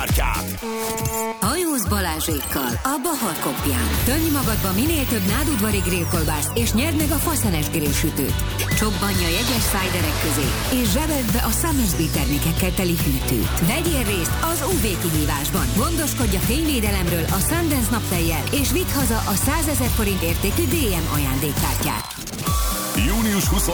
Hajóz Balázsékkal a Bahar Kopján. Tölj magadba minél több nádudvari grillkolbászt, és nyerd meg a faszenes grillsütőt. Csobbanj a jegyes szájderek közé, és zsebeld be a Summersby termékekkel teli hűtőt. Vegyél részt az UV kihívásban. Gondoskodj a fényvédelemről a Sundance naptejjel, és vidd haza a 100 000 forint értékű DM ajándékkártyát. Június 20